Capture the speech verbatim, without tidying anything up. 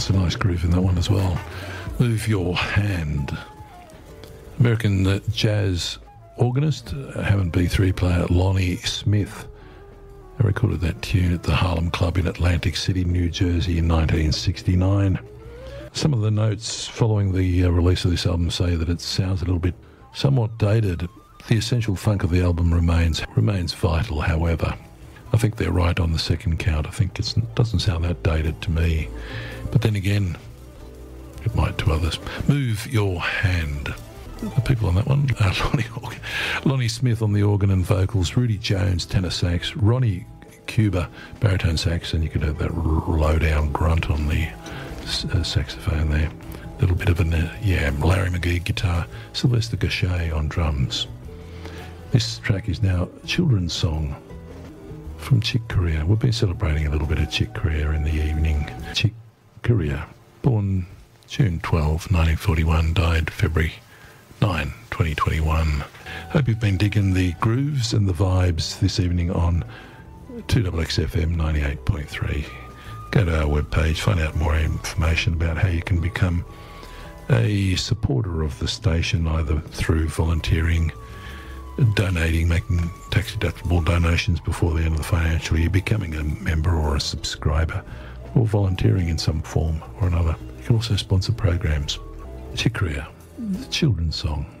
It's a nice groove in that one as well. Move Your Hand. American uh, jazz organist, uh, Hammond B three player Lonnie Smith. I recorded that tune at the Harlem Club in Atlantic City, New Jersey in nineteen sixty-nine. Some of the notes following the uh, release of this album say that it sounds a little bit somewhat dated. The essential funk of the album remains remains vital, however. I think they're right on the second count. I think it's, it doesn't sound that dated to me. But then again, it might to others. Move Your Hand. The people on that one, uh, Lonnie, Lonnie Smith on the organ and vocals, Rudy Jones, tenor sax, Ronnie Cuba, baritone sax, and you could have that low-down grunt on the uh, saxophone there. A little bit of an, uh, yeah, Larry McGee guitar, Sylvester Gachet on drums. This track is now a children's song from Chick Corea. We've been celebrating a little bit of Chick Corea in the evening. Chick Corea, born June twelfth, nineteen forty-one, died February ninth, twenty twenty-one. Hope you've been digging the grooves and the vibes this evening on two X X F M ninety-eight point three. Go to our webpage, find out more information about how you can become a supporter of the station, either through volunteering, donating, making tax-deductible donations before the end of the financial year, becoming a member or a subscriber, or volunteering in some form or another. You can also sponsor programs. Chick Corea, the children's song.